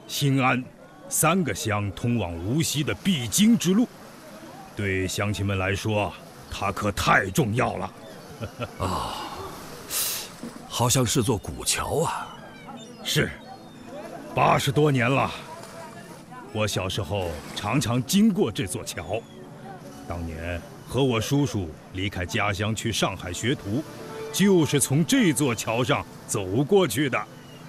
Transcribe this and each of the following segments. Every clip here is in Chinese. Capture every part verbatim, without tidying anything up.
新安三个乡通往无锡的必经之路，对乡亲们来说，它可太重要了。 啊，好像是座古桥啊。 是，八十多年了。我小时候常常经过这座桥，当年和我叔叔离开家乡去上海学徒，就是从这座桥上走过去的。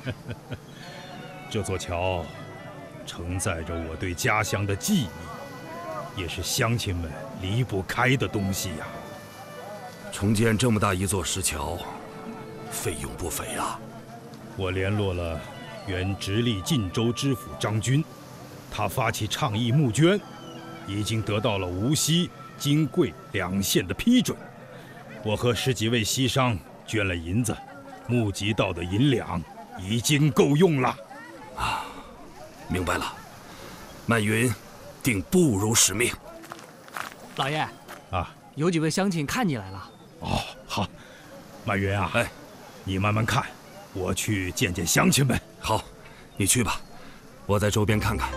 这座桥承载着我对家乡的记忆，也是乡亲们离不开的东西呀。 重建这么大一座石桥，费用不菲啊。 我联络了原直隶晋州知府张军，他发起倡议募捐，已经得到了无锡、金贵两县的批准。我和十几位西商捐了银子，募集到的银两已经够用了。 啊，明白了。曼云定不辱使命。 老爷啊， 有几位乡亲看你来了。 哦，好。曼云啊， 哎， 你慢慢看，我去见见乡亲们。 好，你去吧，我在周边看看。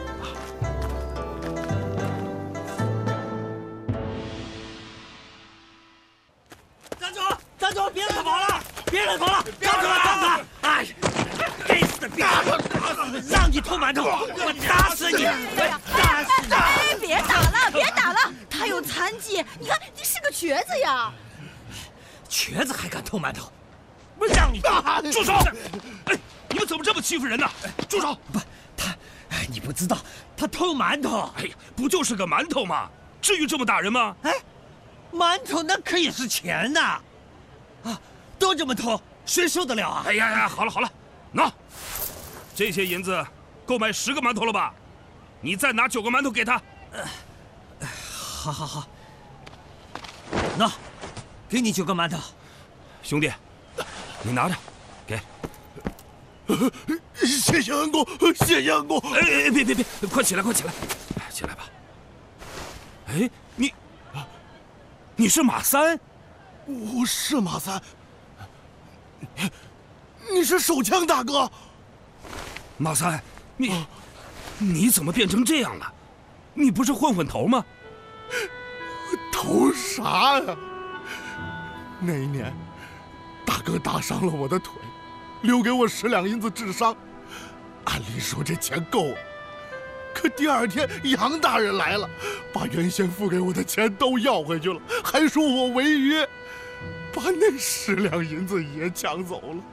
站住！站住！别让他跑了！别让他跑了！站住！站住！哎，该死的逼！让你偷馒头，我打死你！我打死你！ 哎，别打了，别打了，他有残疾，你看你是个瘸子呀。 瘸子还敢偷馒头？我让你住手！哎，你们怎么这么欺负人呢？住手！不，他，哎，你不知道，他偷馒头。哎呀，不就是个馒头吗？至于这么打人吗？哎，馒头那可也是钱呐！啊，都这么偷，谁受得了啊？哎呀呀，好了好了，喏，这些银子够买十个馒头了吧？你再拿九个馒头给他。呃，好好好，喏，给你九个馒头。 兄弟，你拿着，给。 谢谢恩公，谢谢恩公。 哎哎，别别别，快起来，快起来，起来吧。哎，你，你是马三？ 我是马三。你是手枪大哥？ 马三，你，你怎么变成这样了？你不是混混头吗？ 头啥呀？那一年，大哥打伤了我的腿，留给我十两银子治伤。按理说这钱够了，可第二天杨大人来了，把原先付给我的钱都要回去了，还说我违约，把那十两银子也抢走了。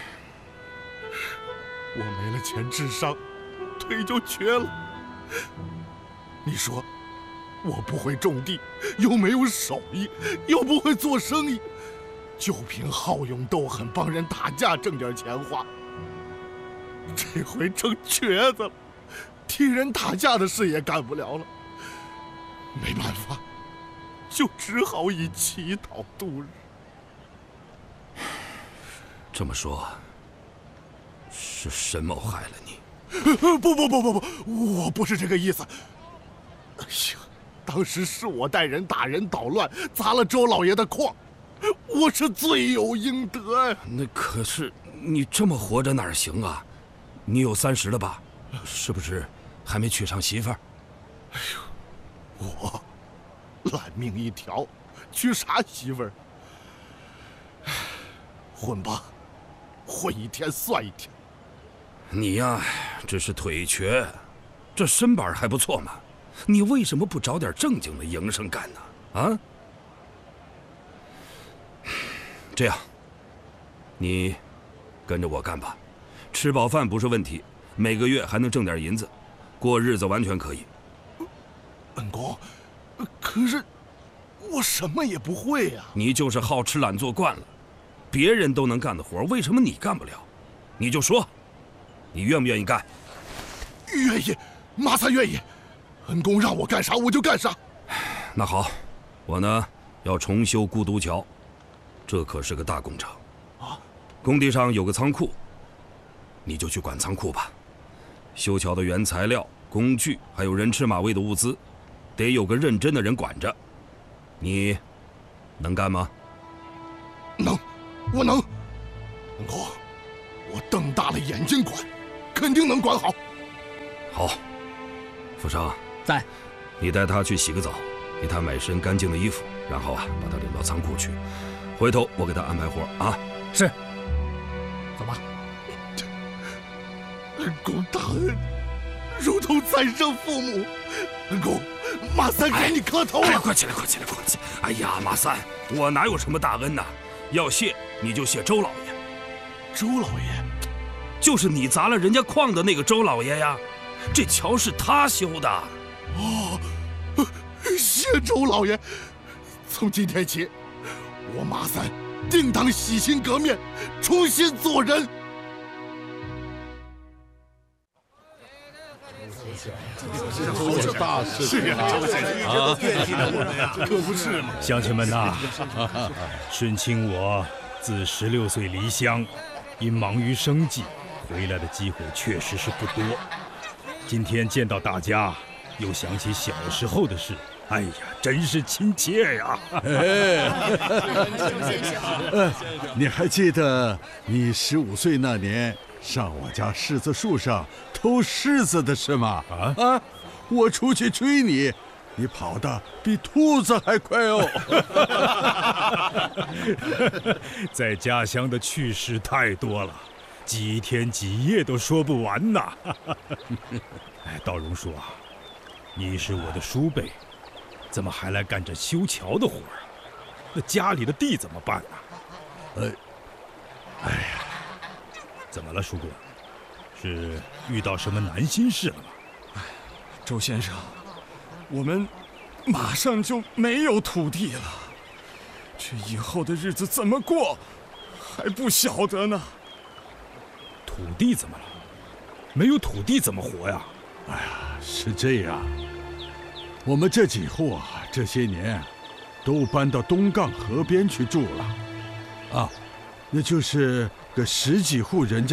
我没了钱治伤，腿就瘸了。你说，我不会种地，又没有手艺，又不会做生意，就凭好勇斗狠帮人打架挣点钱花。这回成瘸子了，替人打架的事也干不了了。没办法，就只好以乞讨度日。 这么说，是沈某害了你？ 不不不不不，我不是这个意思。哎呀，当时是我带人打人捣乱，砸了周老爷的矿，我是罪有应得呀。 那可是你这么活着哪行啊？你有三十了吧？是不是还没娶上媳妇儿？ 哎呦，我烂命一条，娶啥媳妇儿？混吧，混一天算一天。 你呀，只是腿瘸，这身板还不错嘛。你为什么不找点正经的营生干呢？啊？这样，你跟着我干吧，吃饱饭不是问题，每个月还能挣点银子，过日子完全可以。 恩公，可是我什么也不会呀。 你就是好吃懒做惯了，别人都能干的活，为什么你干不了？你就说，你愿不愿意干？ 愿意，马三愿意。恩公让我干啥我就干啥。 那好，我呢要重修孤独桥，这可是个大工程啊！工地上有个仓库，你就去管仓库吧。修桥的原材料、工具，还有人吃马喂的物资，得有个认真的人管着。你能干吗？ 能，我能。恩公，我瞪大了眼睛管，肯定能管好。 好，富商在。 你带他去洗个澡，给他买身干净的衣服，然后啊，把他领到仓库去。回头我给他安排活啊。 是。走吧。 恩公大恩，如同再生父母。恩公，马三给你磕头了。 哎呀，快起来，快起来，快起来！哎呀，马三，我哪有什么大恩呐？要谢你就谢周老爷。 周老爷， 就是你砸了人家矿的那个周老爷呀。这桥是他修的。 哦，谢周老爷。从今天起，我马三定当洗心革面，重新做人。 这大事是啊，啊，可不是嘛！ 乡亲们呐，顺清我自十六岁离乡，因忙于生计，回来的机会确实是不多。今天见到大家，又想起小时候的事，哎呀，真是亲切呀！ 哎，你还记得你十五岁那年上我家柿子树上偷柿子的事吗？啊啊！我出去追你，你跑得比兔子还快哦！ 在家乡的趣事太多了，几天几夜都说不完呐。哎，道荣叔啊，你是我的叔辈，怎么还来干这修桥的活啊？那家里的地怎么办呢？ 呃，哎呀， 怎么了，叔公？是遇到什么难心事了吗？ 周先生，我们马上就没有土地了，这以后的日子怎么过，还不晓得呢。 土地怎么了？没有土地怎么活呀？ 哎呀，是这样，我们这几户啊，这些年都搬到东杠河边去住了，啊，那就是个十几户人家。